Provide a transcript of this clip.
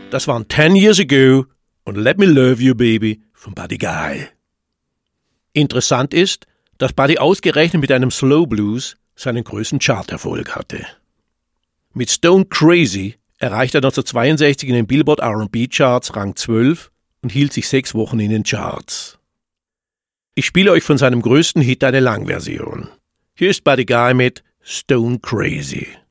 Das waren 10 Years Ago und Let Me Love You Baby von Buddy Guy. Interessant ist, dass Buddy ausgerechnet mit einem Slow Blues seinen größten Charterfolg hatte. Mit Stone Crazy erreichte er 1962 in den Billboard R&B Charts Rang 12 und hielt sich 6 Wochen in den Charts. Ich spiele euch von seinem größten Hit eine Langversion. Hier ist Buddy Guy mit Stone Crazy.